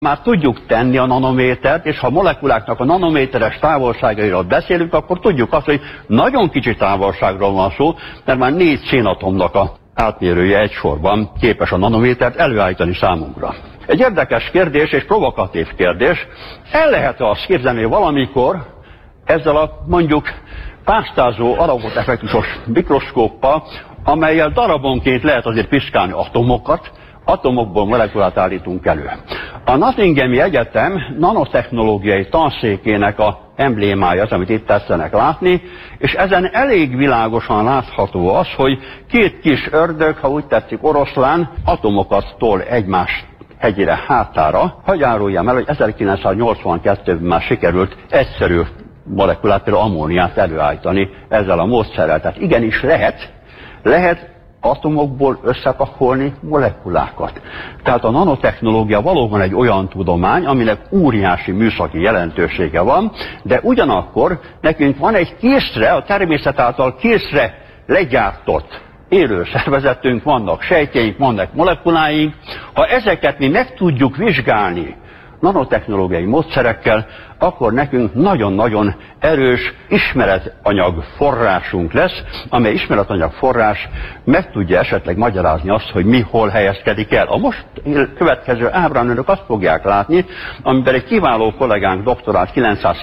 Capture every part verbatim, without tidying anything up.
Már tudjuk tenni a nanométert, és ha a molekuláknak a nanométeres távolságairól beszélünk, akkor tudjuk azt, hogy nagyon kicsi távolságról van szó, mert már négy szénatomnak a átmérője egy sorban képes a nanométert előállítani számunkra. Egy érdekes kérdés és provokatív kérdés, el lehet-e azt képzelni, hogy valamikor ezzel a mondjuk pástázó alapot-effektusos mikroszkóppal, amellyel darabonként lehet azért piszkálni atomokat, atomokból molekulát állítunk elő. A Nottinghami Egyetem nanotechnológiai tanszékének a emblémája az, amit itt tetszenek látni, és ezen elég világosan látható az, hogy két kis ördög, ha úgy tetszik oroszlán, atomokat tol egymás hegyére hátára. Hagy áruljam el, hogy ezerkilencszáznyolcvankettőben már sikerült egyszerű molekulát, például ammóniát előállítani ezzel a módszerrel. Tehát igenis lehet, lehet atomokból összepakolni molekulákat. Tehát a nanotechnológia valóban egy olyan tudomány, aminek óriási műszaki jelentősége van, de ugyanakkor nekünk van egy készre, a természet által készre legyártott élő szervezetünk, vannak sejtjeink, vannak molekuláink. Ha ezeket mi meg tudjuk vizsgálni nanotechnológiai módszerekkel, akkor nekünk nagyon-nagyon erős ismeretanyag forrásunk lesz, amely ismeretanyag forrás meg tudja esetleg magyarázni azt, hogy mi hol helyezkedik el. A most következő ábrán önök azt fogják látni, amiben egy kiváló kollégánk doktorált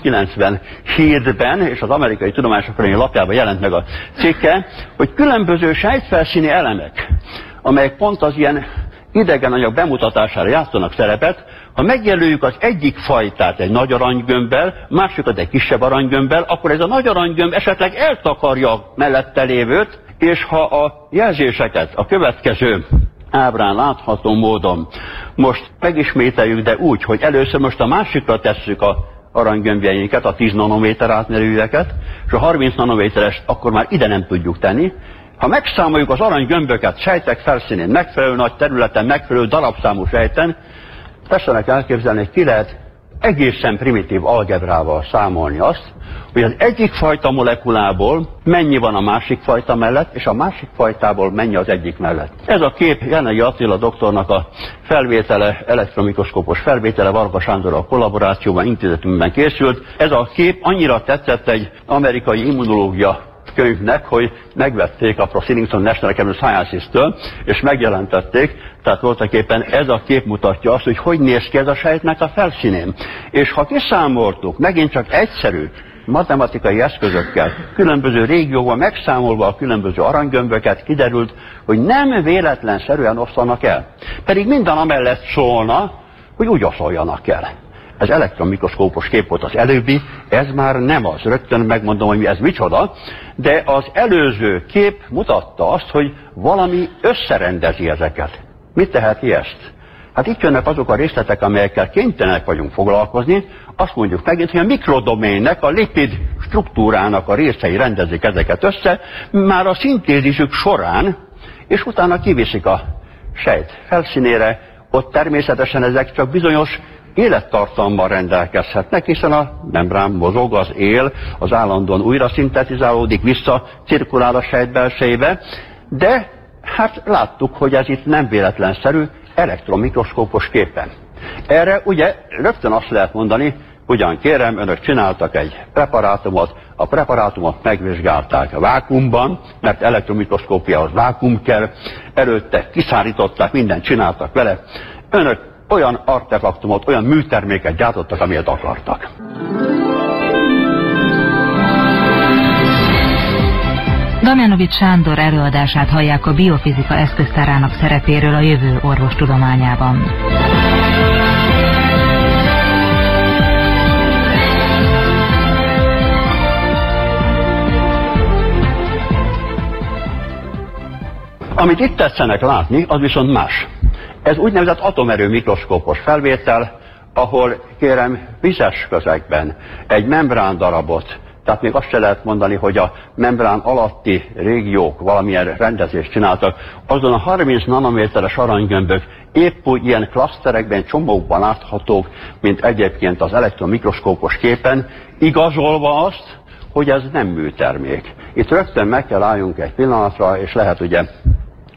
kilencszázkilencvenhétben, és az Amerikai Tudományos Akadémia lapjában jelent meg a cikke, hogy különböző sejtfelszíni elemek, amelyek pont az ilyen idegen anyag bemutatására játszanak szerepet, ha megjelöljük az egyik fajtát egy nagy aranygömbbel, másikat egy kisebb aranygömbbel, akkor ez a nagy aranygömb esetleg eltakarja a mellette lévőt, és ha a jelzéseket a következő ábrán látható módon most megismételjük, de úgy, hogy először most a másikra tesszük a aranygömbjeinket, a tíz nanométer átmérőjűeket, és a harminc nanométeres akkor már ide nem tudjuk tenni. Ha megszámoljuk az aranygömböket sejtek felszínén, megfelelő nagy területen, megfelelő darabszámú sejten, tessenek elképzelni, hogy ki lehet egészen primitív algebrával számolni azt, hogy az egyik fajta molekulából mennyi van a másik fajta mellett, és a másik fajtából mennyi az egyik mellett. Ez a kép Jenei Attila doktornak a felvétele, elektromikroszkópos felvétele, Varga Sándorral kollaborációban, intézetünkben készült. Ez a kép annyira tetszett egy amerikai immunológia könyvnek, hogy megvették a Proceedings National Academy of Sciences-től, és megjelentették, tehát voltaképpen ez a kép mutatja azt, hogy hogy néz ki ez a sejtnek a felszínén. És ha kiszámoltuk, megint csak egyszerű matematikai eszközökkel, különböző régióban megszámolva a különböző aranygömböket, kiderült, hogy nem véletlenszerűen oszlanak el. Pedig minden amellett szólna, hogy úgy oszoljanak el. Ez elektronmikroszkópos kép volt az előbbi, ez már nem az. Rögtön megmondom, hogy ez micsoda, de az előző kép mutatta azt, hogy valami összerendezi ezeket. Mit teheti ezt? Hát itt jönnek azok a részletek, amelyekkel kénytelenek vagyunk foglalkozni. Azt mondjuk megint, hogy a mikrodoménnek, a lipid struktúrának a részei rendezik ezeket össze, már a szintézisük során, és utána kiviszik a sejt felszínére. Ott természetesen ezek csak bizonyos élettartammal rendelkezhetnek, hiszen a membrán mozog, az él, az állandóan újra szintetizálódik, vissza cirkulál a sejt belsejébe, de hát láttuk, hogy ez itt nem véletlenszerű, elektronmikroszkópos képen. Erre ugye rögtön azt lehet mondani, ugyan kérem, önök csináltak egy preparátumot, a preparátumot megvizsgálták a vákuumban, mert elektromikroszkópiához vákuum kell, előtte kiszárították, mindent csináltak vele, önök olyan artefaktumot, olyan műterméket gyártottak, amilyet akartak. Damjanovics Sándor előadását hallják a biofizika eszköztárának szerepéről a jövő orvostudományában. Amit itt tetszenek látni, az viszont más. Ez úgynevezett atomerő mikroszkópos felvétel, ahol kérem vizes közegben egy membrán darabot, tehát még azt se lehet mondani, hogy a membrán alatti régiók valamilyen rendezést csináltak, azon a harminc nanométeres aranygömbök épp úgy ilyen klaszterekben, csomókban láthatók, mint egyébként az elektronmikroszkópos képen, igazolva azt, hogy ez nem műtermék. Itt rögtön meg kell álljunk egy pillanatra, és lehet ugye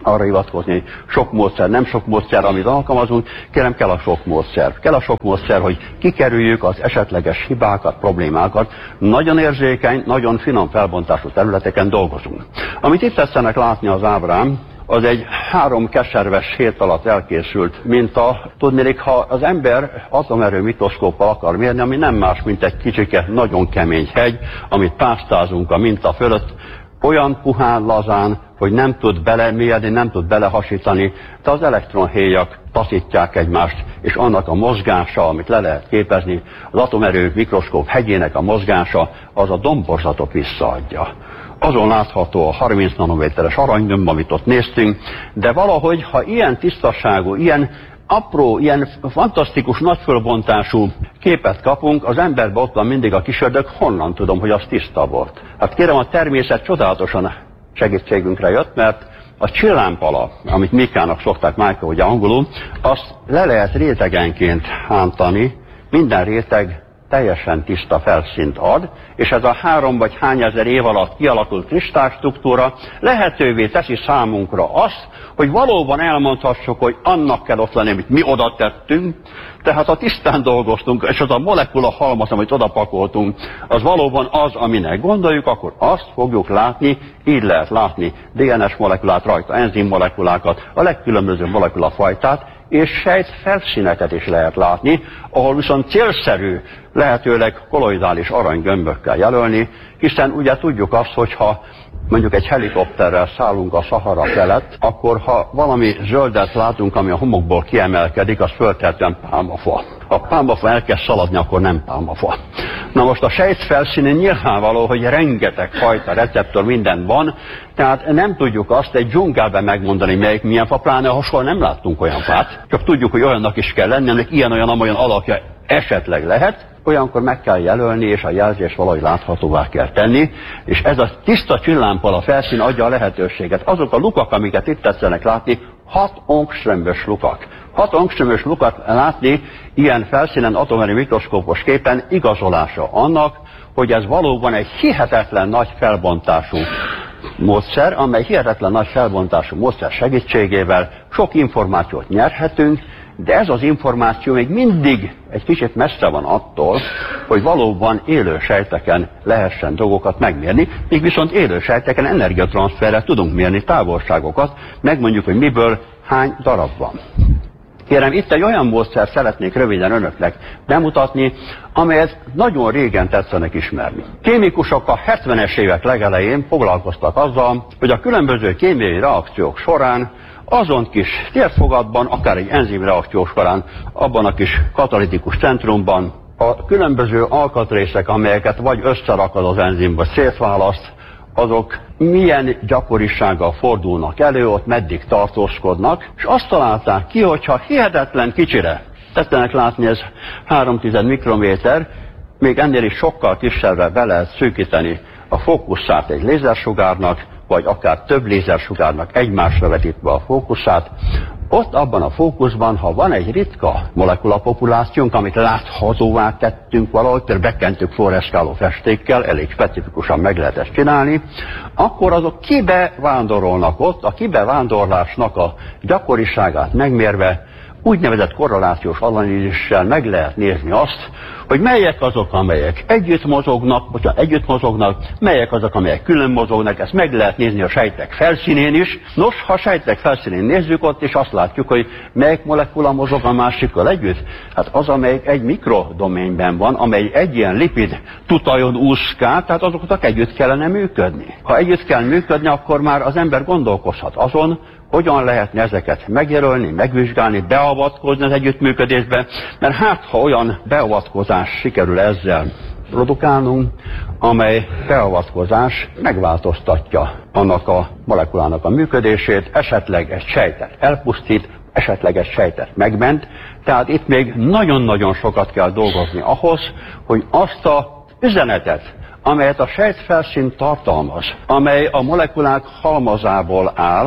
arra hivatkozni, hogy sok módszer, nem sok módszer, amit alkalmazunk, kérem, kell a sok módszer. Kell a sok módszer, hogy kikerüljük az esetleges hibákat, problémákat. Nagyon érzékeny, nagyon finom felbontású területeken dolgozunk. Amit itt tetszenek látni az ábrán, az egy három keserves hét alatt elkészült minta. Tudnék, ha az ember atomerő mikroszkóppal akar mérni, ami nem más, mint egy kicsike, nagyon kemény hegy, amit pásztázunk a minta fölött, olyan puhán, lazán, hogy nem tud belemérni, nem tud belehasítani, de az elektronhéjak taszítják egymást, és annak a mozgása, amit le lehet képezni, az atomerő mikroszkóp hegyének a mozgása, az a domborzatot visszaadja. Azon látható a harminc nanométeres aranygömb, amit ott néztünk, de valahogy, ha ilyen tisztaságú, ilyen apró, ilyen fantasztikus, nagyfölbontású képet kapunk, az emberben ott van mindig a kis ördög, honnan tudom, hogy az tiszta volt. Hát kérem, a természet csodálatosan segítségünkre jött, mert a csillámpala, amit Mikának szokták Májka, ugye angolul, azt le lehet rétegenként hántani, minden réteg teljesen tiszta felszínt ad, és ez a három vagy hány ezer év alatt kialakult kristálystruktúra lehetővé teszi számunkra azt, hogy valóban elmondhassuk, hogy annak kell ott lenni, amit mi oda tettünk, tehát ha tisztán dolgoztunk, és az a molekula halmaz, amit oda pakoltunk, az valóban az, aminek gondoljuk, akkor azt fogjuk látni, így lehet látni dé en es molekulát rajta, enzim molekulákat, a legkülönbözőbb molekulafajtát, és sejt felszíneket is lehet látni, ahol viszont célszerű lehetőleg kolloidális aranygömbökkel jelölni, hiszen ugye tudjuk azt, hogyha mondjuk egy helikopterrel szállunk a Szahara felett, akkor ha valami zöldet látunk, ami a homokból kiemelkedik, az föltehetően pálmafa. Ha a pálmafa elkezd szaladni, akkor nem pálmafa. Na most a sejt felszínén nyilvánvaló, hogy rengeteg fajta receptor minden van, tehát nem tudjuk azt egy dzsungelben megmondani, melyik milyen fa, pláne ha soha nem láttunk olyan fát, csak tudjuk, hogy olyannak is kell lenni, ennek ilyen-olyan-amolyan alakja esetleg lehet, olyankor meg kell jelölni, és a jelzést valahogy láthatóvá kell tenni, és ez a tiszta csillámpala felszín adja a lehetőséget. Azok a lukak, amiket itt tetszenek látni, hat angströmbös lukak. hat angströmbös lukat látni ilyen felszínen atomerő mikroszkópos képen igazolása annak, hogy ez valóban egy hihetetlen nagy felbontású módszer, amely hihetetlen nagy felbontású módszer segítségével sok információt nyerhetünk, de ez az információ még mindig egy kicsit messze van attól, hogy valóban élő sejteken lehessen dolgokat megmérni, míg viszont élő sejteken energiatranszferrel tudunk mérni távolságokat, megmondjuk, hogy miből hány darab van. Kérem, itt egy olyan módszer szeretnék röviden önöknek bemutatni, amelyet nagyon régen tetszenek ismerni. Kémikusok a hetvenes évek legelején foglalkoztak azzal, hogy a különböző kémiai reakciók során azon kis térfogatban, akár egy enzimreakció során, abban a kis katalitikus centrumban a különböző alkatrészek, amelyeket vagy összerakad az enzim, vagy szétválaszt, azok milyen gyakorisággal fordulnak elő, ott meddig tartózkodnak, és azt találták ki, hogyha hihetetlen kicsire, tetszenek látni, ez három tized mikrométer, még ennél is sokkal kisebbre be lehet szűkíteni a fókuszát egy lézersugárnak, vagy akár több lézersugárnak egymásra vetítve a fókuszát, ott abban a fókuszban, ha van egy ritka molekulapopulációnk, amit láthatóvá tettünk valahogy, például bekentük fluoreszkáló festékkel, elég specifikusan meg lehet ezt csinálni, akkor azok kibevándorolnak ott, a kibevándorlásnak a gyakoriságát megmérve, úgynevezett korrelációs analízissel meg lehet nézni azt, hogy melyek azok, amelyek együtt mozognak, vagy együtt mozognak, melyek azok, amelyek külön mozognak, ezt meg lehet nézni a sejtek felszínén is. Nos, ha a sejtek felszínén nézzük ott, és azt látjuk, hogy melyik molekula mozog a másikkal együtt, hát az, amelyik egy mikrodoményben van, amely egy ilyen lipid tutajon úszkál, tehát azoknak együtt kellene működni. Ha együtt kell működni, akkor már az ember gondolkozhat azon, hogyan lehetne ezeket megjelölni, megvizsgálni, beavatkozni az együttműködésbe, mert hát ha olyan beavatkozás sikerül ezzel produkálnunk, amely beavatkozás megváltoztatja annak a molekulának a működését, esetleg egy sejtet elpusztít, esetleg egy sejtet megment, tehát itt még nagyon-nagyon sokat kell dolgozni ahhoz, hogy azt az üzenetet, amelyet a sejtfelszín tartalmaz, amely a molekulák halmazából áll,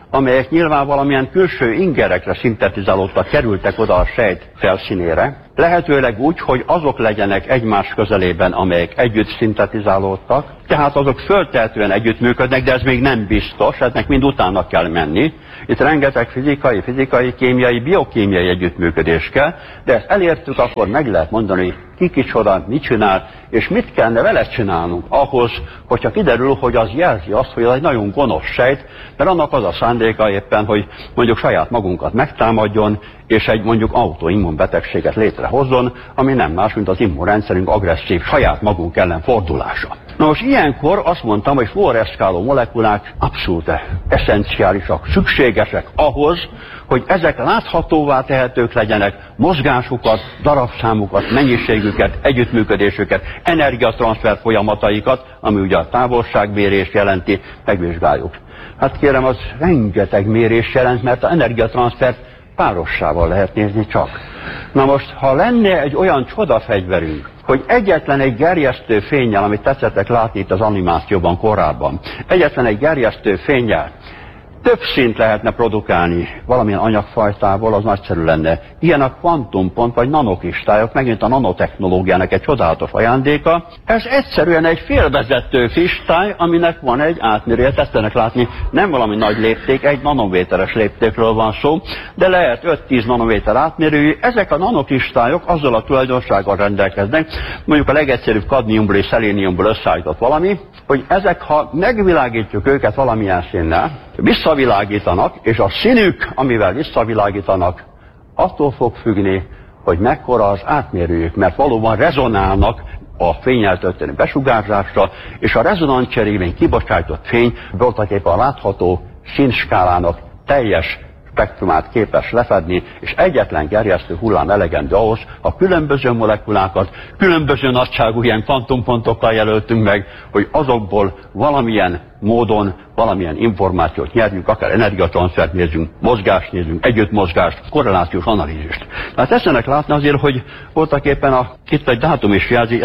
amelyek nyilván valamilyen külső ingerekre szintetizálódtak, kerültek oda a sejt felszínére, lehetőleg úgy, hogy azok legyenek egymás közelében, amelyek együtt szintetizálódtak, tehát azok föltehetően együttműködnek, de ez még nem biztos, ennek mind utána kell menni. Itt rengeteg fizikai, fizikai, kémiai, biokémiai együttműködés kell, de ezt elértük, akkor meg lehet mondani, ki kicsoda, mit csinál, és mit kellene vele csinálnunk ahhoz, hogyha kiderül, hogy az jelzi azt, hogy ez egy nagyon gonosz sejt, mert annak az a szándéka éppen, hogy mondjuk saját magunkat megtámadjon, és egy mondjuk autoimmunbetegséget létrehozzon, ami nem más, mint az immunrendszerünk agresszív, saját magunk ellen fordulása. Na most ilyenkor azt mondtam, hogy fluoreszkáló molekulák abszolút eszenciálisak, szükségesek ahhoz, hogy ezek láthatóvá tehetők legyenek, mozgásukat, darabszámukat, mennyiségüket, együttműködésüket, energiatranszfer folyamataikat, ami ugye a távolságmérést jelenti, megvizsgáljuk. Hát kérem, az rengeteg mérés jelent, mert az energiatranszfert párossával lehet nézni csak. Na most, ha lenne egy olyan csodafegyverünk, hogy egyetlen egy gerjesztő fénnyel, amit tetszettek látni itt az animációban korábban, egyetlen egy gerjesztő fénnyel több szint lehetne produkálni valamilyen anyagfajtából, az nagyszerű lenne. Ilyen a kvantumpont vagy nanokristályok, megint a nanotechnológiának egy csodálatos ajándéka. Ez egyszerűen egy félvezető kristály, aminek van egy átmérője, tetszenek látni, nem valami nagy lépték, egy nanométeres léptékről van szó, de lehet öt-tíz nanométer átmérőjű. Ezek a nanokristályok azzal a tulajdonsággal rendelkeznek, mondjuk a legegyszerűbb kadmiumból és szeléniumból összeállított valami, hogy ezek, ha megvilágítjuk őket valamilyen színnel, visszavilágítanak, és a színük, amivel visszavilágítanak, attól fog függni, hogy mekkora az átmérőjük, mert valóban rezonálnak a fénnyel történő besugárzásra, és a rezonancserében kibocsájtott fény voltaképpen a látható színskálának teljes spektrumát képes lefedni, és egyetlen gerjesztő hullám elegendő ahhoz, ha különböző molekulákat, különböző nagyságú ilyen kvantumpontokkal jelöltünk meg, hogy azokból valamilyen módon, valamilyen információt nyerjünk, akár energiatranszfert nézzünk, mozgást nézzünk, együttmozgást, korrelációs analízist. Tehát tessenek látni azért, hogy voltaképpen a, itt egy dátum is jelzi,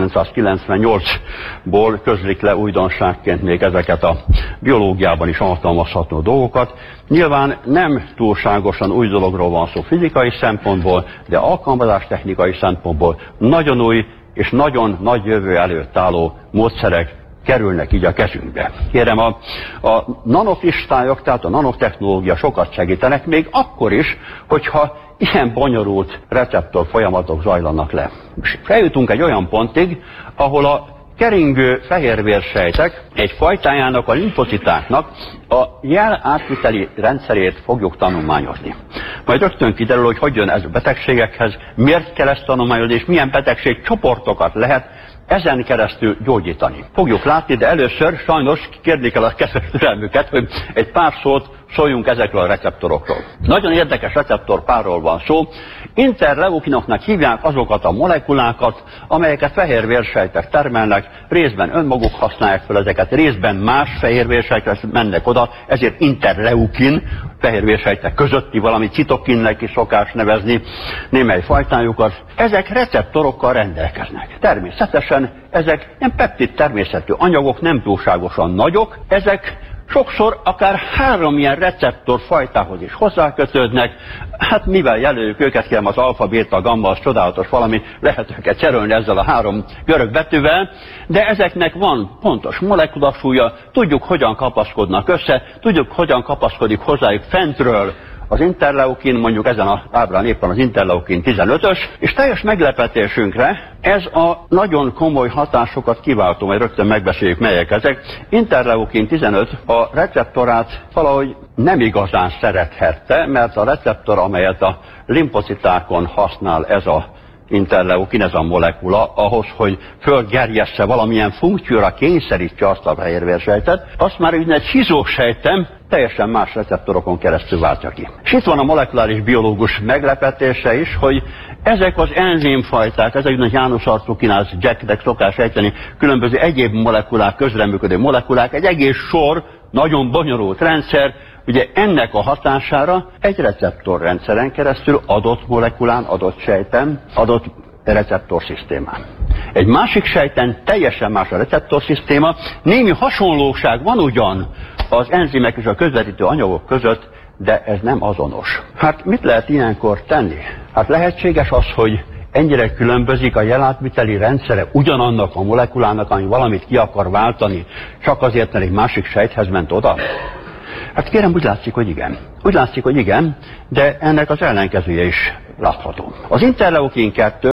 ezerkilencszázkilencvennyolcból közlik le újdonságként még ezeket a biológiában is alkalmazható dolgokat. Nyilván nem túlságosan új dologról van szó fizikai szempontból, de alkalmazás technikai szempontból nagyon új és nagyon nagy jövő előtt álló módszerek kerülnek így a kezünkbe. Kérem, a, a nanokristályok, tehát a nanotechnológia sokat segítenek, még akkor is, hogyha ilyen bonyolult receptor folyamatok zajlanak le. És feljutunk egy olyan pontig, ahol a keringő fehérvérsejtek egy fajtájának, a limfocitáknak a jel átviteli rendszerét fogjuk tanulmányozni. Majd rögtön kiderül, hogy hogy jön ez a betegségekhez, miért kell ezt tanulmányozni, és milyen betegségcsoportokat lehet ezen keresztül gyógyítani. Fogjuk látni, de először sajnos kérni kell a kedves türelmüket, hogy egy pár szót szóljunk ezekről a receptorokról. Nagyon érdekes receptorpárról van szó. Interleukinoknak hívják azokat a molekulákat, amelyeket fehérvérsejtek termelnek, részben önmaguk használják fel ezeket, részben más fehérvérsejtekre mennek oda, ezért interleukin, fehérvérsejtek közötti valami citokinnek is szokás nevezni némely fajtájukat. Ezek receptorokkal rendelkeznek. Természetesen ezek nem peptid természetű anyagok, nem túlságosan nagyok, ezek sokszor akár három ilyen receptor fajtához is hozzákötődnek. Hát mivel jelöljük őket, kérem, az alfa, béta, gamma, az csodálatos valami, lehet őket cserélni ezzel a három görög betűvel, de ezeknek van pontos molekulasúlya, tudjuk, hogyan kapaszkodnak össze, tudjuk, hogyan kapaszkodik hozzájuk fentről az interleukin, mondjuk ezen az ábrán éppen az interleukin tizenötös, és teljes meglepetésünkre ez a nagyon komoly hatásokat kiváltó, majd rögtön megbeszéljük, melyek ezek. Interleukin tizenöt a receptorát valahogy nem igazán szerethette, mert a receptor, amelyet a limfocitákon használ ez a interleukin, ez a molekula, ahhoz, hogy fölgerjessze valamilyen funkcióra kényszerítse azt a fehérvérsejtet, azt már úgynevezett hizósejtem teljesen más receptorokon keresztül váltja ki. És itt van a molekuláris biológus meglepetése is, hogy ezek az enzimfajták, ezek a János arcú kináz, Jacknek szokás ejteni, különböző egyéb molekulák, közreműködő molekulák, egy egész sor, nagyon bonyolult rendszer, ugye ennek a hatására egy receptorrendszeren keresztül adott molekulán, adott sejten, adott receptorszisztémán. Egy másik sejten teljesen más a receptorszisztéma, némi hasonlóság van ugyan az enzimek és a közvetítő anyagok között, de ez nem azonos. Hát mit lehet ilyenkor tenni? Hát lehetséges az, hogy ennyire különbözik a jelátviteli rendszere ugyanannak a molekulának, ami valamit ki akar váltani, csak azért, mert egy másik sejthez ment oda? Hát kérem, úgy látszik, hogy igen. Úgy látszik, hogy igen, de ennek az ellenkezője is látható. Az interleukin kettő,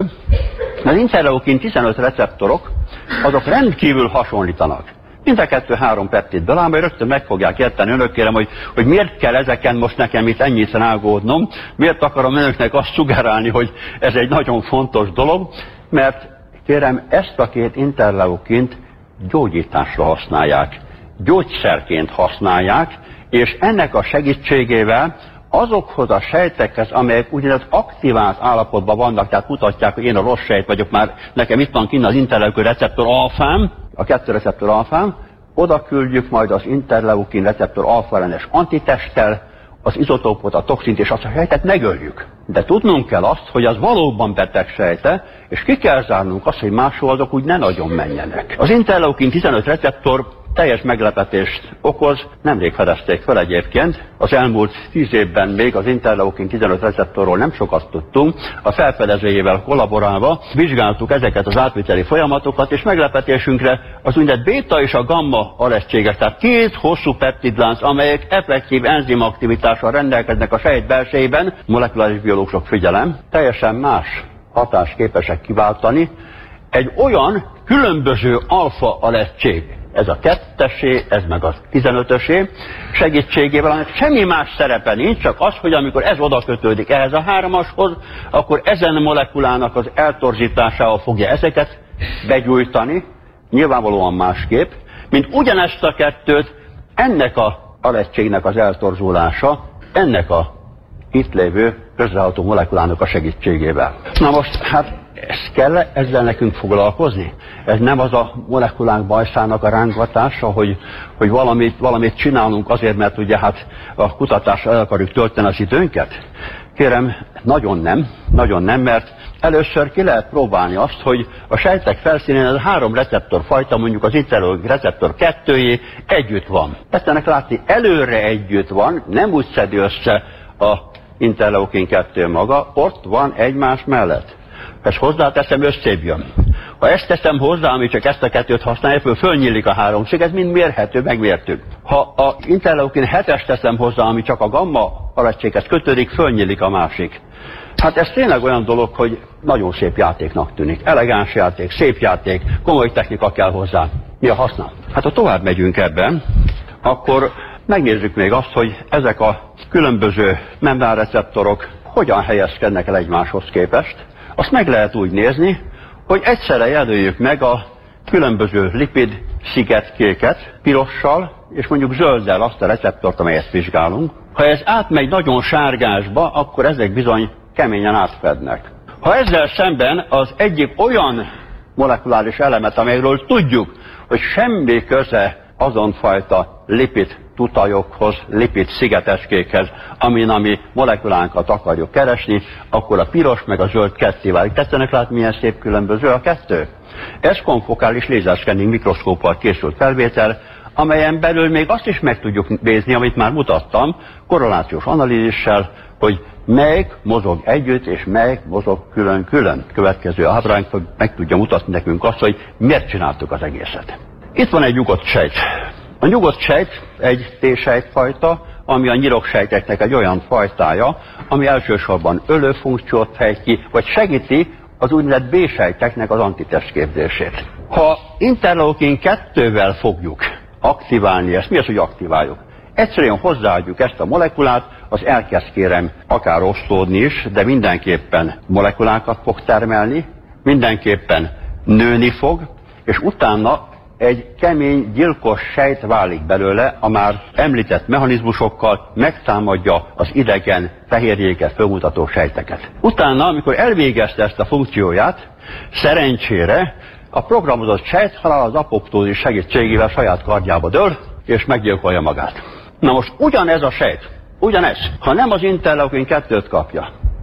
az interleukin tizenöt receptorok, azok rendkívül hasonlítanak. Mind a kettő-három peptidből áll, majd rögtön meg fogják érteni önök, kérem, hogy, hogy miért kell ezeken most nekem itt ennyit rágódnom, miért akarom önöknek azt szugerálni, hogy ez egy nagyon fontos dolog, mert kérem, ezt a két interleukint gyógyításra használják, gyógyszerként használják, és ennek a segítségével azokhoz a sejtekhez, amelyek úgynevezett aktivált állapotban vannak, tehát mutatják, hogy én a rossz sejt vagyok, már nekem itt van kinn az interleukin receptor alfám, a kettő receptor alfám, oda küldjük majd az interleukin receptor alfa ellenes antitesttel, az izotópot, a toxint, és azt a sejtet megöljük. De tudnunk kell azt, hogy az valóban beteg sejte, és ki kell zárnunk azt, hogy máshol azok úgy ne nagyon menjenek. Az interleukin tizenöt receptor teljes meglepetést okoz, nemrég fedezték fel egyébként. Az elmúlt tíz évben még az interleukin tizenöt receptorról nem sokat tudtunk. A felfedezőjével kollaborálva vizsgáltuk ezeket az átviteli folyamatokat, és meglepetésünkre az úgynevezett béta és a gamma alegységek, tehát két hosszú peptidlánc, amelyek effektív enzimaktivitással rendelkeznek a sejt belsejében, molekuláris biológusok figyelem, teljesen más hatást képesek kiváltani egy olyan különböző alfa alegység, ez a kettesé, ez meg a tizenötösé, segítségével, aminek semmi más szerepe nincs, csak az, hogy amikor ez oda kötődik ehhez a háromashoz, akkor ezen molekulának az eltorzításával fogja ezeket begyújtani, nyilvánvalóan másképp, mint ugyanezt a kettőt, ennek a alegységnek az eltorzulása, ennek a itt lévő közreható molekulának a segítségével. Na most, hát ez kell -e ezzel nekünk foglalkozni? Ez nem az a molekulánk bajszának a rángatása, hogy, hogy valamit, valamit csinálunk azért, mert ugye hát a kutatásra el akarjuk tölteni az időnket? Kérem, nagyon nem, nagyon nem, mert először ki lehet próbálni azt, hogy a sejtek felszínén ez a három receptorfajta, mondjuk az interleukin receptor kettőjé együtt van. Ezt ennek látni, előre együtt van, nem úgy szedi össze a interleukin kettő maga, ott van egymás mellett. Ezt hozzáteszem, összébb jön. Ha ezt teszem hozzá, ami csak ezt a kettőt használja, föl fölnyílik a háromszög, ez mind mérhető, megmértük. Ha a interleukin hetes teszem hozzá, ami csak a gamma alegységhez kötődik, fölnyílik a másik. Hát ez tényleg olyan dolog, hogy nagyon szép játéknak tűnik. Elegáns játék, szép játék, komoly technika kell hozzá. Mi a haszna? Hát ha tovább megyünk ebben, akkor megnézzük még azt, hogy ezek a különböző membránreceptorok hogyan helyezkednek el egymáshoz képest. Azt meg lehet úgy nézni, hogy egyszerre jelöljük meg a különböző lipid szigetkéket pirossal, és mondjuk zölddel azt a receptort, amelyet vizsgálunk. Ha ez átmegy nagyon sárgásba, akkor ezek bizony keményen átfednek. Ha ezzel szemben az egyik olyan molekuláris elemet, amelyről tudjuk, hogy semmi köze azon fajta lipid tutajokhoz, lipid szigeteskékhez, amin a mi molekulánkat akarjuk keresni, akkor a piros meg a zöld ketté válik. Tetszenek látni, milyen szép különböző a kettő? Ez konfokális lézerszkenning mikroszkóppal készült felvétel, amelyen belül még azt is meg tudjuk nézni, amit már mutattam, korrelációs analízissel, hogy melyik mozog együtt, és melyik mozog külön-külön. Következő ábránk meg tudja mutatni nekünk azt, hogy miért csináltuk az egészet. Itt van egy nyugodt sejt. A nyugodt sejt egy T-sejtfajta, ami a nyiroksejteknek egy olyan fajtája, ami elsősorban ölőfunkciót fejt ki, vagy segíti az úgynevezett B-sejteknek az antitestképzését. Ha interleukin kettővel fogjuk aktiválni ezt, mi az, hogy aktiváljuk? Egyszerűen hozzáadjuk ezt a molekulát, az elkezd kérem akár osztódni is, de mindenképpen molekulákat fog termelni, mindenképpen nőni fog, és utána egy kemény, gyilkos sejt válik belőle, a már említett mechanizmusokkal megtámadja az idegen fehérjéket fölmutató sejteket. Utána, amikor elvégezte ezt a funkcióját, szerencsére a programozott sejthalál az apoptózis segítségével saját kardjába dől, és meggyilkolja magát. Na most ugyanez a sejt, ugyanez, ha nem az interleukin kettőt kapja,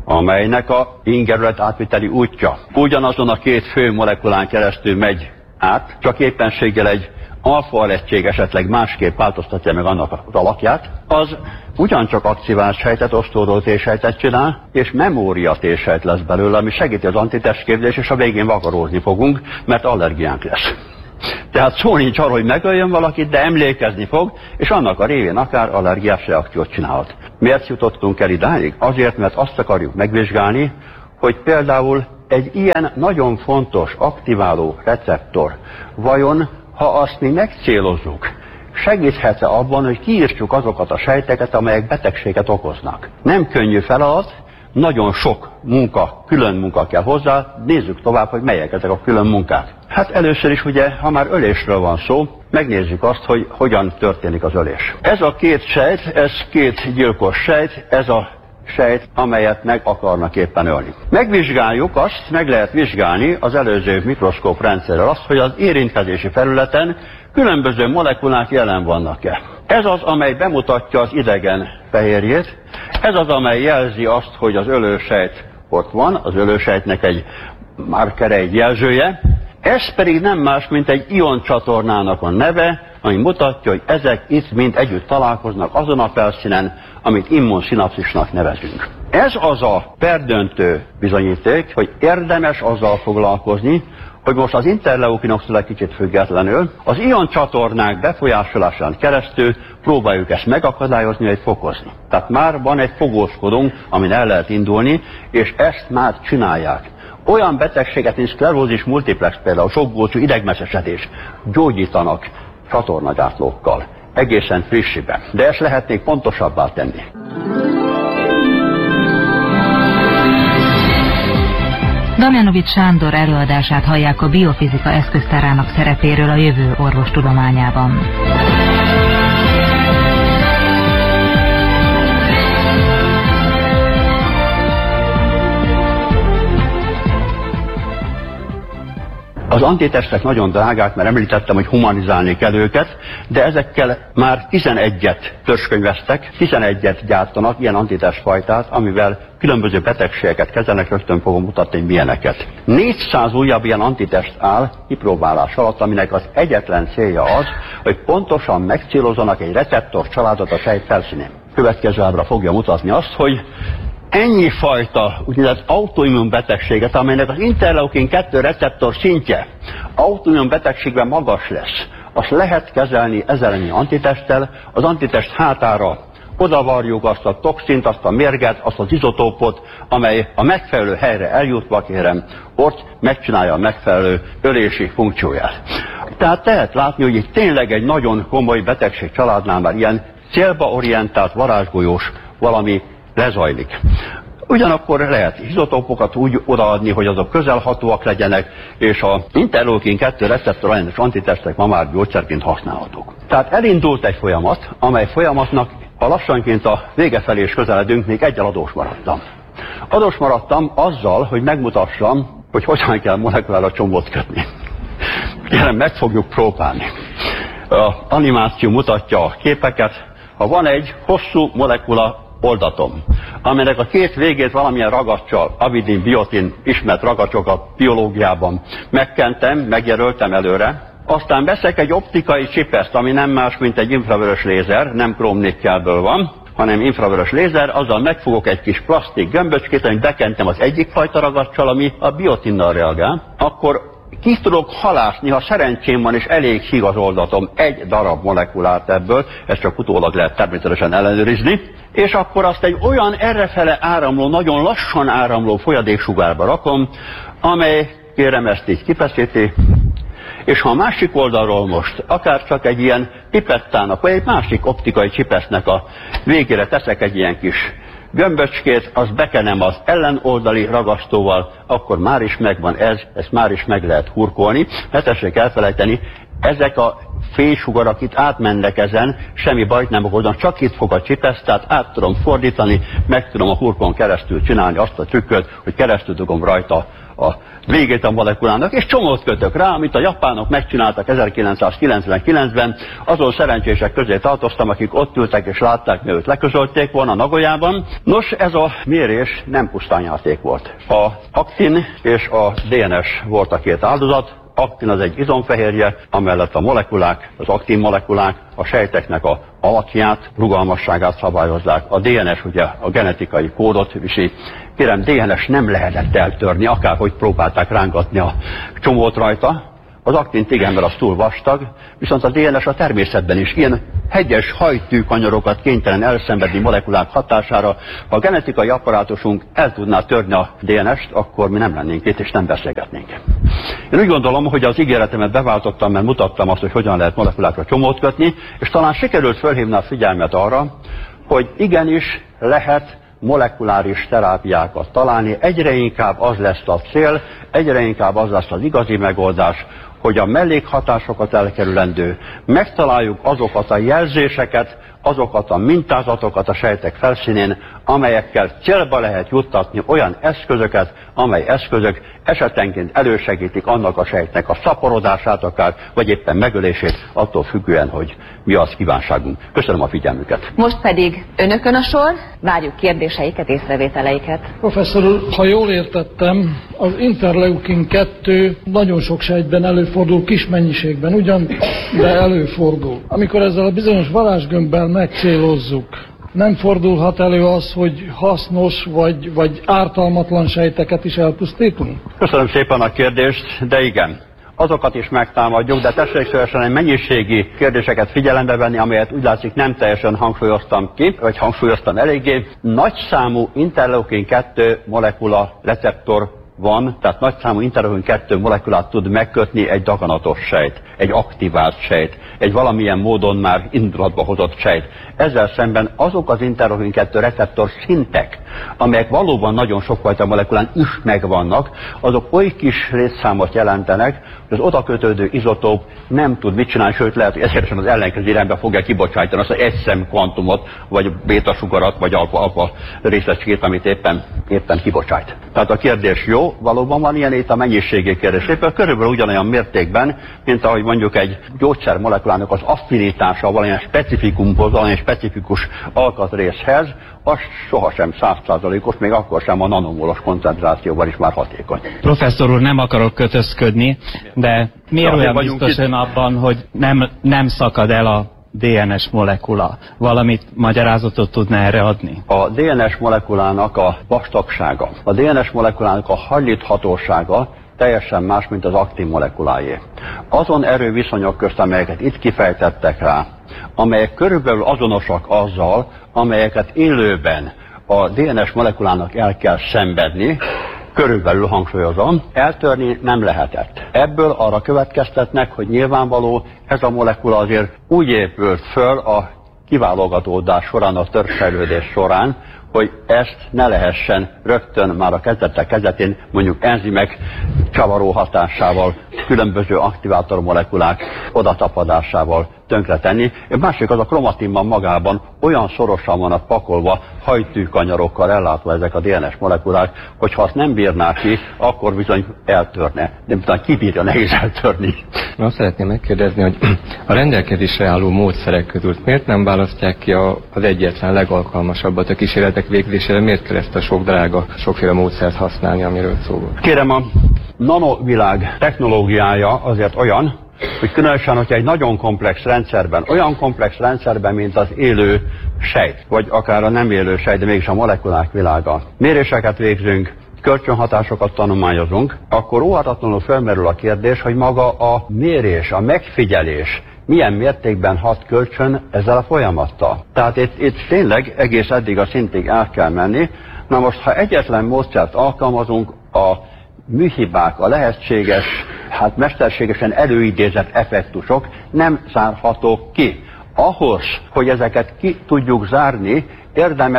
amelynek a ingerület átviteli útja ugyanazon a két fő molekulán keresztül megy át, csak éppenséggel egy alfa-alettség esetleg másképp változtatja meg annak az alakját, az ugyancsak aktivás sejtet, osztódó T-sejtet csinál, és memória T-sejt lesz belőle, ami segíti az antitestképzést, és a végén vakarózni fogunk, mert allergiánk lesz. Tehát szó nincs arról, hogy megöljön valakit, de emlékezni fog, és annak a révén akár allergiás reakciót csinálhat. Miért jutottunk el idáig? Azért, mert azt akarjuk megvizsgálni, hogy például egy ilyen nagyon fontos, aktiváló receptor, vajon, ha azt mi megcélozzuk, segíthet-e abban, hogy kiírtsuk azokat a sejteket, amelyek betegséget okoznak. Nem könnyű feladat, nagyon sok munka, külön munka kell hozzá, nézzük tovább, hogy melyek ezek a külön munkák. Hát először is ugye, ha már ölésről van szó, megnézzük azt, hogy hogyan történik az ölés. Ez a két sejt, ez két gyilkos sejt, ez a sejt, amelyet meg akarnak éppen ölni. Megvizsgáljuk azt, meg lehet vizsgálni az előző mikroszkóp rendszerrel azt, hogy az érintkezési felületen különböző molekulák jelen vannak-e. Ez az, amely bemutatja az idegen fehérjét, ez az, amely jelzi azt, hogy az ölősejt ott van, az ölősejtnek egy markere, egy jelzője, ez pedig nem más, mint egy ioncsatornának a neve, ami mutatja, hogy ezek itt mind együtt találkoznak azon a felszínen, amit immunszinapszisnak nevezünk. Ez az a perdöntő bizonyíték, hogy érdemes azzal foglalkozni, hogy most az interleukinoktól egy kicsit függetlenül az ioncsatornák befolyásolásán keresztül próbáljuk ezt megakadályozni, vagy fokozni. Tehát már van egy fogózkodónk, amin el lehet indulni, és ezt már csinálják. Olyan betegséget, mint szklerózis multiplex, például sokgócsú idegmeszesedés gyógyítanak csatornagátlókkal, egészen frissiben. De ezt lehetnék pontosabbá tenni. Damjanovics Sándor előadását hallják a biofizika eszköztárának szerepéről a jövő orvostudományában. Az antitestek nagyon drágák, mert említettem, hogy humanizálni kell őket, de ezekkel már tizenegyet törzskönyveztek, tizenegyet gyártanak, ilyen antitestfajtát, amivel különböző betegségeket kezelnek, rögtön fogom mutatni, hogy milyeneket. négyszáz újabb ilyen antitest áll kipróbálás alatt, aminek az egyetlen célja az, hogy pontosan megcélozzanak egy receptor családot a sejt felszínén. Következő ábra fogja mutatni azt, hogy ennyi fajta úgynevezett autoimmun betegséget, amelynek az interleukin kettő receptor szintje autoimmun betegségben magas lesz, azt lehet kezelni ezzel ennyi antitesttel, az antitest hátára odavarjuk azt a toxint, azt a mérget, azt az izotópot, amely a megfelelő helyre eljutva, kérem, ott megcsinálja a megfelelő ölési funkcióját. Tehát lehet látni, hogy itt tényleg egy nagyon komoly betegség családnál már ilyen célba orientált, varázsgolyós valami lezajlik. Ugyanakkor lehet izotópokat úgy odaadni, hogy azok közelhatóak legyenek, és a interleukin kettő receptor ellenes antitestek ma már gyógyszerként használhatók. Tehát elindult egy folyamat, amely folyamatnak a lassanként a vége felé is közeledünk, még egyel adós maradtam. Adós maradtam azzal, hogy megmutassam, hogy hogyan kell molekulára csombot kötni. Kérem, meg fogjuk próbálni. Az animáció mutatja a képeket. Ha van egy hosszú molekula oldatom, amelynek a két végét valamilyen ragaccsal, avidin, biotin, ismert ragacsok a biológiában megkentem, megjelöltem előre, aztán veszek egy optikai csipeszt, ami nem más, mint egy infravörös lézer, nem króm-nikkelből van, hanem infravörös lézer, azzal megfogok egy kis plastik gömböcskét, amit bekentem az egyik fajta ragaccsal, ami a biotinnal reagál, akkor ki tudok halászni, ha szerencsém van és elég híg az oldatom, egy darab molekulát ebből, ezt csak utólag lehet természetesen ellenőrizni, és akkor azt egy olyan errefele áramló, nagyon lassan áramló folyadéksugárba rakom, amely, kérem, ezt így kifeszíti, és ha a másik oldalról most akár csak egy ilyen pipettának, vagy egy másik optikai csipesznek a végére teszek egy ilyen kis gömböcskét, azt bekenem az ellenoldali ragasztóval, akkor már is megvan ez, ezt már is meg lehet hurkolni. Ne tessék elfelejteni, ezek a fénysugarak itt átmennek ezen, semmi bajt nem okoznak, csak itt fog a csipesz, tehát át tudom fordítani, meg tudom a hurkon keresztül csinálni azt a trükköt, hogy keresztül dugom rajta a végét a molekulának, és csomót kötök rá, amit a japánok megcsináltak ezerkilencszázkilencvenkilencben, azon szerencsések közé tartoztam, akik ott ültek és látták, mielőtt leközölték volna Nagoyában. Nos, ez a mérés nem pusztán játék volt. A aktin és a dé en es volt a két áldozat. Aktin az egy izomfehérje, amellett a molekulák, az aktin molekulák a sejteknek a alakját, rugalmasságát szabályozzák. A dé en es ugye a genetikai kódot viszi. Kérem, dé en es nem lehetett eltörni, akárhogy próbálták rángatni a csomót rajta. Az aktint igen, mert az túl vastag, viszont a dé en es a természetben is ilyen hegyes hajtűkanyarokat kénytelen elszenvedni molekulák hatására. Ha a genetikai apparátusunk el tudná törni a dé en est, akkor mi nem lennénk itt és nem beszélgetnénk. Én úgy gondolom, hogy az ígéretemet beváltottam, mert mutattam azt, hogy hogyan lehet molekulákra csomót kötni, és talán sikerült fölhívni a figyelmet arra, hogy igenis lehet molekuláris terápiákat találni, egyre inkább az lesz a cél, egyre inkább az lesz az igazi megoldás, hogy a mellékhatásokat elkerülendő, megtaláljuk azokat a jelzéseket, azokat a mintázatokat a sejtek felszínén, amelyekkel célba lehet juttatni olyan eszközöket, amely eszközök esetenként elősegítik annak a sejtnek a szaporodását akár, vagy éppen megölését, attól függően, hogy mi az kívánságunk. Köszönöm a figyelmüket. Most pedig önökön a sor, várjuk kérdéseiket, észrevételeiket. Professzor úr, ha jól értettem, az interleukin kettő nagyon sok sejtben előfordul, kis mennyiségben ugyan, de előfordul. Amikor ezzel a bizonyos varázsgömbbel megcélozzuk, nem fordulhat elő az, hogy hasznos vagy, vagy ártalmatlan sejteket is elpusztítunk? Köszönöm szépen a kérdést, de igen. Azokat is megtámadjuk, de tessék szívesen egy mennyiségi kérdéseket figyelembe venni, amelyet úgy látszik nem teljesen hangsúlyoztam ki, vagy hangsúlyoztam eléggé. Nagyszámú interleukin kettő molekula receptor van, tehát nagyszámú interleukin kettő molekulát tud megkötni egy daganatos sejt, egy aktivált sejt, egy valamilyen módon már indulatba hozott sejt. Ezzel szemben azok az interleukin kettő receptor szintek, amelyek valóban nagyon sokfajta molekulán is megvannak, azok oly kis létszámot jelentenek, hogy az oda kötődő izotóp nem tud mit csinálni, sőt lehet, hogy ezért az ellenkező irányba fogja kibocsájtani azt az egy szem kvantumot, vagy bétasugarat, vagy alfa, alfa részecskét, amit éppen, éppen kibocsájt. Tehát a kérdés jó, valóban van ilyen, itt a mennyiségi kérdés. Éppen körülbelül ugyanolyan mértékben, mint ahogy mondjuk egy gyógyszermolekulának az affinitása valamilyen specifikumhoz, valamilyen specifikus alkatrészhez, az sohasem száz százalékos, még akkor sem a nanomolos koncentrációban is már hatékony. Professzor úr, nem akarok kötözködni, de miért olyan biztos ön abban, hogy nem, nem szakad el a dé en es molekula? Valamit magyarázatot tudna erre adni? A dé en es molekulának a vastagsága, a dé en es molekulának a hajlíthatósága teljesen más, mint az aktin molekulájé. Azon erőviszonyok közt, amelyeket itt kifejtettek rá, amelyek körülbelül azonosak azzal, amelyeket élőben a dé en es molekulának el kell szenvedni, körülbelül hangsúlyozom, eltörni nem lehetett. Ebből arra következtetnek, hogy nyilvánvaló ez a molekula azért úgy épült föl a kiválogatódás során, a törzsfejlődés során, hogy ezt ne lehessen rögtön már a kezdetek kezdetén mondjuk enzimek csavaró hatásával, különböző aktivátor molekulák odatapadásával tönkretenni. A másik az a kromatinban magában olyan szorosan vannak pakolva, hajtűkanyarokkal ellátva ezek a dé en es molekulák, hogy ha azt nem bírnák ki, akkor bizony eltörne. De bizony kibírja, nehéz eltörni. Azt szeretném megkérdezni, hogy a rendelkezésre álló módszerek közül miért nem választják ki a, az egyetlen legalkalmasabbat a kísérletek végzésére, miért kell ezt a sok drága, sokféle módszert használni, amiről szó volt? Kérem, a nanovilág technológiája azért olyan, hogy különösen, hogyha egy nagyon komplex rendszerben, olyan komplex rendszerben, mint az élő sejt, vagy akár a nem élő sejt, de mégis a molekulák világa, méréseket végzünk, kölcsönhatásokat tanulmányozunk, akkor óhatatlanul felmerül a kérdés, hogy maga a mérés, a megfigyelés milyen mértékben hat kölcsön ezzel a folyamattal. Tehát itt, itt tényleg egész eddig a szintig el kell menni. Na most, ha egyetlen módszert alkalmazunk, a műhibák, a lehetséges, hát mesterségesen előidézett effektusok nem zárhatók ki. Ahhoz, hogy ezeket ki tudjuk zárni, érdemes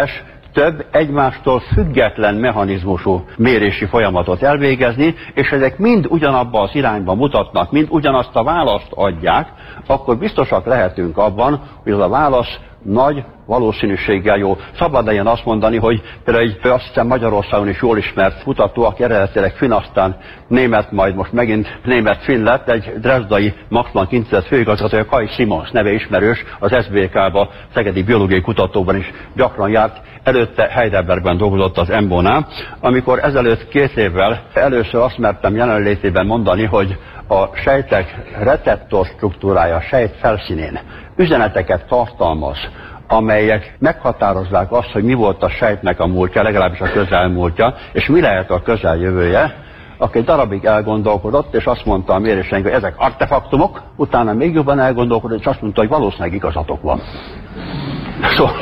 több egymástól független mechanizmusú mérési folyamatot elvégezni, és ezek mind ugyanabba az irányba mutatnak, mind ugyanazt a választ adják, akkor biztosak lehetünk abban, hogy az a válasz nagy valószínűséggel jó. Szabad ilyen azt mondani, hogy például egy, azt hiszem Magyarországon is jól ismert kutató, aki eredetileg finn, aztán német, majd most megint német-finn lett, egy dresdai Max Planck Intézet főigazgatója, Kai Simons neve ismerős, az es bé ká-ba, Szegedi Biológiai Kutatóban is gyakran járt, előtte Heidelbergben dolgozott az em bé-nál, amikor ezelőtt két évvel először azt mertem jelenlétében mondani, hogy a sejtek receptor struktúrája a sejt felszínén üzeneteket tartalmaz, amelyek meghatározzák azt, hogy mi volt a sejtnek a múltja, legalábbis a közelmúltja, és mi lehet a közeljövője, aki egy darabig elgondolkodott, és azt mondta a méréseink, hogy ezek artefaktumok, utána még jobban elgondolkodott, és azt mondta, hogy valószínűleg igazatok van. Szóval,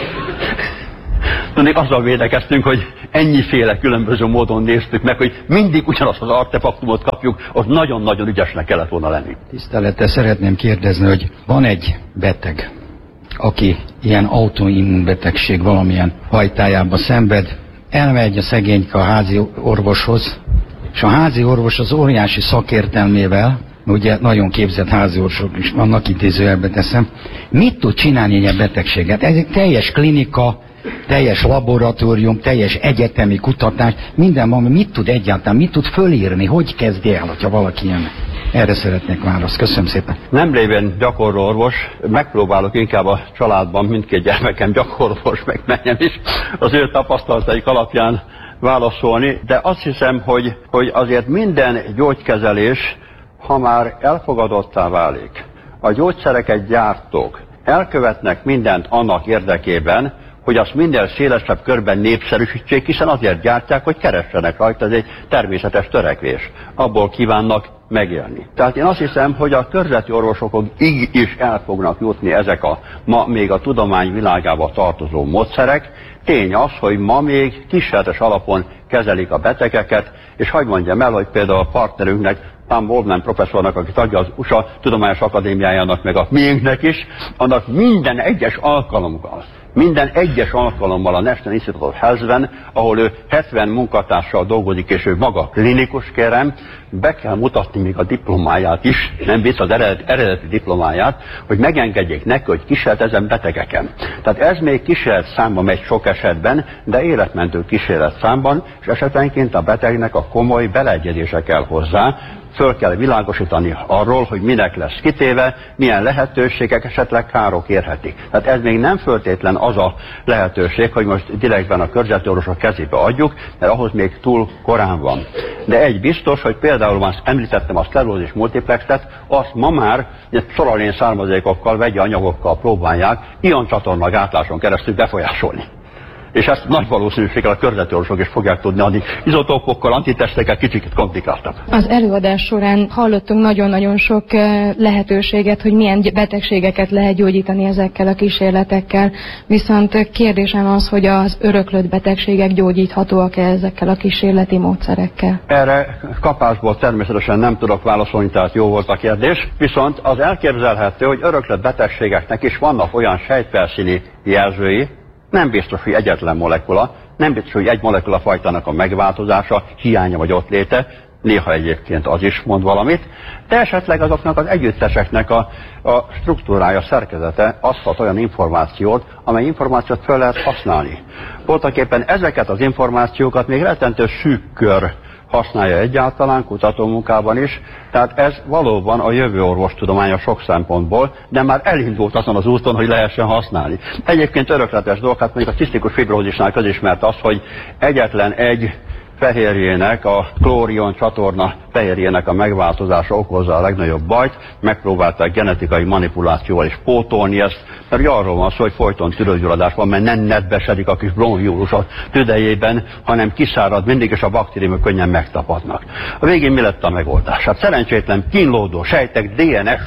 tudnék, azzal védekeztünk, hogy ennyiféle különböző módon néztük meg, hogy mindig ugyanazt az artefaktumot kapjuk, az nagyon-nagyon ügyesnek kellett volna lenni. Tisztelettel szeretném kérdezni, hogy van egy beteg, aki ilyen autoimmunbetegség valamilyen fajtájába szenved, elmegy a szegényke a házi orvoshoz, és a házi orvos az óriási szakértelmével, ugye nagyon képzett házi orvosok is vannak, idézőjelbe teszem, mit tud csinálni ilyen betegséget? Ez egy teljes klinika, teljes laboratórium, teljes egyetemi kutatás, minden van, mit tud egyáltalán, mit tud fölírni, hogy kezdje el, hogyha valaki ilyen. Erre szeretnék választ. Köszönöm szépen. Nem lévén gyakorló orvos, megpróbálok inkább a családban mindkét gyermekem gyakorlós, meg menjem is az ő tapasztalataik alapján válaszolni, de azt hiszem, hogy, hogy azért minden gyógykezelés, ha már elfogadottá válik, a gyógyszereket gyártók elkövetnek mindent annak érdekében, hogy azt minél szélesebb körben népszerűsítsék, hiszen azért gyártják, hogy keressenek rajta, ez egy természetes törekvés. Abból kívánnak megélni. Tehát én azt hiszem, hogy a körzeti orvosokig is el fognak jutni ezek a ma még a tudomány világába tartozó módszerek. Tény az, hogy ma még kísérletes alapon kezelik a betegeket, és hadd mondjam el, hogy például a partnerünknek, Tom Waldman professzornak, aki tagja az u es á Tudományos Akadémiájának, meg a miénknek is, annak minden egyes alkalommal, minden egyes alkalommal a National Institute of Health-ben, ahol ő hetven munkatársal dolgozik, és ő maga klinikus, kérem, be kell mutatni még a diplomáját is, nem vicc, az eredeti, eredeti diplomáját, hogy megengedjék neki, hogy kísérletezen betegeken. Tehát ez még kísérlet számban megy sok esetben, de életmentő kísérlet számban, és esetenként a betegnek a komoly beleegyezése kell hozzá, föl kell világosítani arról, hogy minek lesz kitéve, milyen lehetőségek, esetleg károk érhetik. Tehát ez még nem föltétlen az a lehetőség, hogy most direktben a körzeti orvosok kezébe adjuk, mert ahhoz még túl korán van. De egy biztos, hogy például már említettem a szklerózis multiplexet, azt ma már szoralén származékokkal, vegyi anyagokkal próbálják ioncsatorna gátláson keresztül befolyásolni. És ezt nagy valószínűséggel a körzeti orvosok is fogják tudni adni. Izotópokkal, antitestekkel kicsit komplikáltabb. Az előadás során hallottunk nagyon-nagyon sok lehetőséget, hogy milyen betegségeket lehet gyógyítani ezekkel a kísérletekkel. Viszont kérdésem az, hogy az öröklött betegségek gyógyíthatóak-e ezekkel a kísérleti módszerekkel? Erre kapásból természetesen nem tudok válaszolni, tehát jó volt a kérdés. Viszont az elképzelhető, hogy öröklött betegségeknek is vannak olyan sejtfelszíni jelzői, nem biztos, hogy egyetlen molekula, nem biztos, hogy egy molekula fajtának a megváltozása, hiánya vagy ott léte, néha egyébként az is mond valamit, de esetleg azoknak az együtteseknek a, a struktúrája, szerkezete adhat olyan információt, amely információt fel lehet használni. Voltaképpen ezeket az információkat még rettentő szűk kör használja egyáltalán, kutatómunkában is, tehát ez valóban a jövő orvostudománya sok szempontból, de már elindult azon az úton, hogy lehessen használni. Egyébként örökletes dolog, hát mondjuk a cisztikus fibrózisnál közismert az, hogy egyetlen egy fehérjének, a klórion csatorna fehérjének a megváltozása okozza a legnagyobb bajt, megpróbálták genetikai manipulációval is pótolni ezt, mert arról van szó, hogy folyton tüdőgyulladás van, mert nem nedvesedik a kis bronchiólus a tüdejében, hanem kiszárad mindig, és a baktériumok könnyen megtapadnak. A végén mi lett a megoldás? Hát szerencsétlen kínlódó sejtek dé en es-t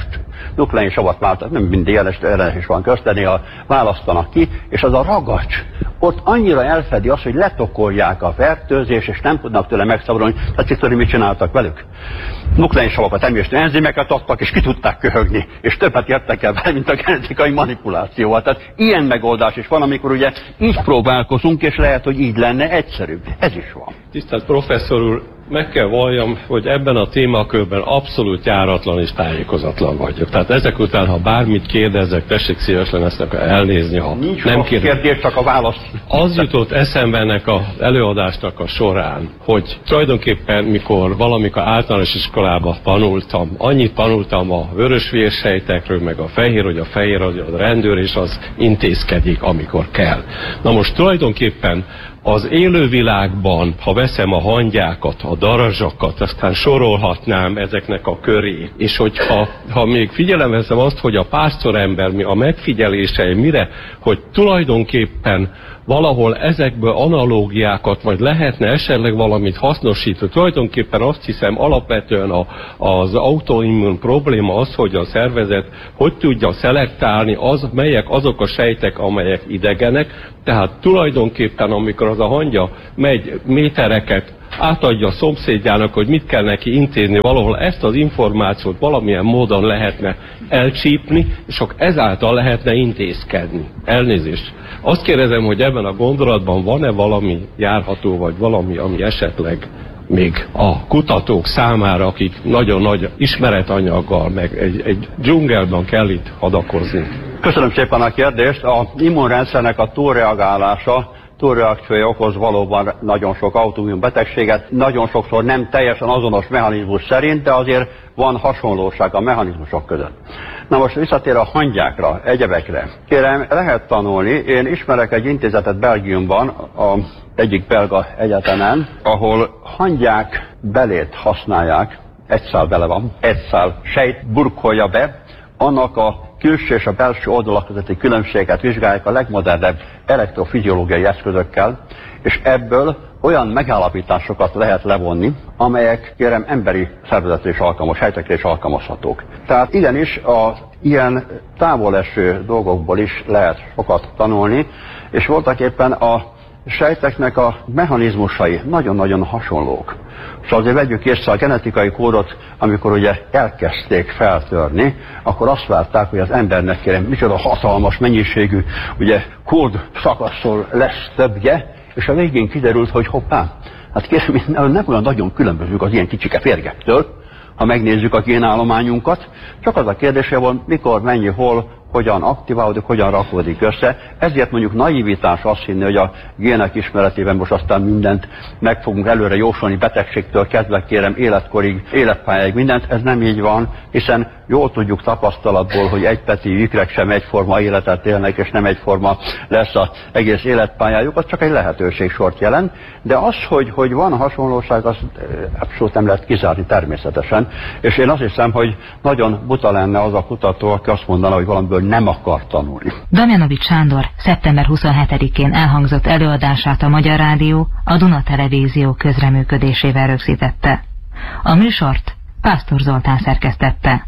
nukleinsavat választanak, nem mindig ellenes is van közt, de néha választanak ki, és az a ragacs ott annyira elfedi azt, hogy letokolják a fertőzést, és nem tudnak tőle megszabadulni. Tehát hogy mit csináltak velük? Nukleinsavakat emésztő enzimeket adtak, és ki tudták köhögni, és többet értek el vele, mint a genetikai manipulációval. Tehát ilyen megoldás is van, amikor ugye így próbálkozunk, és lehet, hogy így lenne egyszerűbb. Ez is van. Tisztelt professzor úr, meg kell valljam, hogy ebben a témakörben abszolút járatlan és tájékozatlan vagyok. Tehát ezek után, ha bármit kérdezek, tessék szívesen ezt elnézni, ha nincs nem kérdés, csak a válasz. Az jutott eszembe ennek az előadásnak a során, hogy tulajdonképpen mikor valamikor általános iskolába tanultam, annyit tanultam a vörösvérsejtekről, meg a fehér, hogy a fehér az a rendőr, és az intézkedik, amikor kell. Na most tulajdonképpen az élővilágban, ha veszem a hangyákat, a darazsakat, aztán sorolhatnám ezeknek a körét, és hogyha ha még figyelem veszem azt, hogy a pásztorember a megfigyelései mire, hogy tulajdonképpen valahol ezekből analógiákat, vagy lehetne esetleg valamit hasznosítani. Tulajdonképpen azt hiszem alapvetően a, az autoimmun probléma az, hogy a szervezet hogy tudja szelektálni, az, melyek azok a sejtek, amelyek idegenek. Tehát tulajdonképpen amikor az a hangya megy métereket, átadja a szomszédjának, hogy mit kell neki intézni, valahol ezt az információt valamilyen módon lehetne elcsípni, és akkor ezáltal lehetne intézkedni. Elnézést. Azt kérdezem, hogy ebben a gondolatban van-e valami járható, vagy valami, ami esetleg még a kutatók számára, akik nagyon nagy ismeretanyaggal, meg egy, egy dzsungelben kell itt hadakozni. Köszönöm szépen a kérdést. Az immunrendszernek a túlreagálása, túlreakciója okoz valóban nagyon sok autoimmun betegséget, nagyon sokszor nem teljesen azonos mechanizmus szerint, de azért van hasonlóság a mechanizmusok között. Na most visszatér a hangyákra, egyebekre. Kérem, lehet tanulni, én ismerek egy intézetet Belgiumban, a egyik belga egyetemen, ahol hangyák belét használják, egy szál bele van, egy szál sejt burkolja be, annak a külső és a belső oldalak közötti különbséget vizsgálják a legmodernebb elektrofiziológiai eszközökkel, és ebből olyan megállapításokat lehet levonni, amelyek, kérem, emberi szervezetre is alkalmas, sejtekre is alkalmazhatók. Tehát igenis az ilyen távoleső dolgokból is lehet sokat tanulni, és voltak éppen a sejteknek a mechanizmusai nagyon-nagyon hasonlók. Szóval azért vegyük észre a genetikai kódot, amikor ugye elkezdték feltörni, akkor azt várták, hogy az embernek, kérem, micsoda hatalmas mennyiségű ugye kód szakaszról lesz többje, és a végén kiderült, hogy hoppá, hát kérem, nem olyan nagyon különbözők az ilyen kicsike férgektől, ha megnézzük a génállományunkat, csak az a kérdése van, mikor, mennyi, hol, hogyan aktiválódik, hogyan rakódik össze. Ezért mondjuk naivitás azt hinni, hogy a gének ismeretében most aztán mindent meg fogunk előre jósolni, betegségtől kezdve, kérem, életkorig, életpályáig mindent. Ez nem így van, hiszen jól tudjuk tapasztalatból, hogy egy peti ikrek sem egyforma életet élnek, és nem egyforma lesz az egész életpályájuk, az csak egy lehetőségsort jelent. De az, hogy, hogy van hasonlóság, az abszolút nem lehet kizárni természetesen. És én azt hiszem, hogy nagyon buta lenne az a kutató, aki azt mondaná, hogy valamiből nem akar tanulni. Damjanovics Sándor szeptember huszonhetedikén elhangzott előadását a Magyar Rádió a Duna Televízió közreműködésével rögzítette. A műsort Pásztor Zoltán szerkesztette.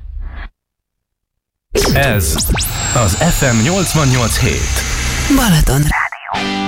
Ez az ef em nyolcvannyolc hét Balaton Rádió.